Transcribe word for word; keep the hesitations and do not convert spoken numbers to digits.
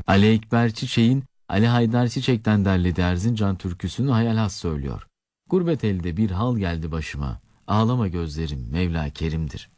Ali Ekber Çiçek'in Ali Haydar Çiçek'ten derlediği Erzincan türküsünü hayal has söylüyor. Gurbet elde bir hal geldi başıma. Ağlama gözlerim Mevla kerimdir.